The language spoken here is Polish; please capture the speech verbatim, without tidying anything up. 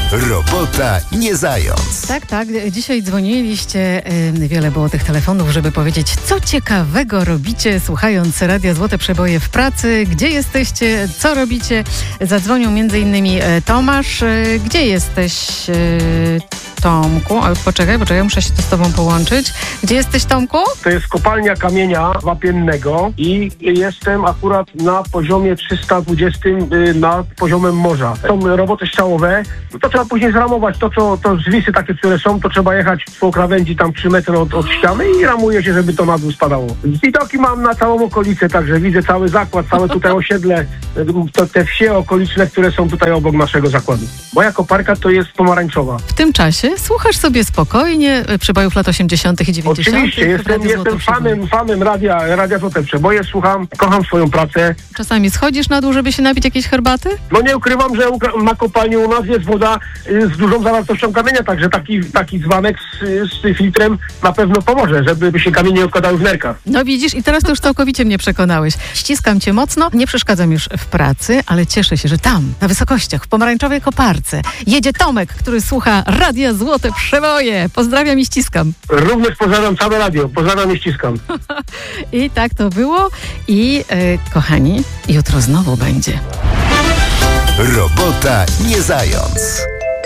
Robota nie zając. Tak, tak. Dzisiaj dzwoniliście, yy, wiele było tych telefonów, żeby powiedzieć, co ciekawego robicie, słuchając Radia Złote Przeboje w pracy. Gdzie jesteście? Co robicie? Zadzwonił między innymi yy, Tomasz. Yy, gdzie jesteś, yy, Tomku? O, poczekaj, poczekaj, muszę się tu z tobą połączyć. Gdzie jesteś, Tomku? To jest kopalnia kamienia wapiennego i jestem akurat na poziomie trzysta dwadzieścia yy, nad poziomem morza. Są roboty ściałowe, to trzeba później zramować. To, co, to zwisy takie, które są, to trzeba jechać po krawędzi tam trzy metry od, od ściany i ramuje się, żeby to na dół spadało. Widoki mam na całą okolicę, także widzę cały zakład, całe tutaj osiedle, to, te wsie okoliczne, które są tutaj obok naszego zakładu. Moja koparka to jest pomarańczowa. W tym czasie słuchasz sobie spokojnie przebojów lat osiemdziesiątych i dziewięćdziesiątych. Oczywiście, jestem, jestem fanem, fanem radia, radia Złote Przeboje, słucham, kocham swoją pracę. Czasami schodzisz na dół, żeby się napić jakiejś herbaty? No nie ukrywam, że na kopalni u nas jest woda z dużą zawartością kamienia, także taki, taki dzbanek z, z filtrem na pewno pomoże, żeby się kamienie nie odkładały w nerkach. No widzisz, i teraz to już całkowicie mnie przekonałeś. Ściskam cię mocno, nie przeszkadzam już w pracy, ale cieszę się, że tam, na wysokościach, w pomarańczowej koparce, jedzie Tomek, który słucha Radia Złote Przeboje. Pozdrawiam i ściskam. Również pozdrawiam całe radio, pozdrawiam i ściskam. I tak to było i e, kochani, jutro znowu będzie. Robota nie zając.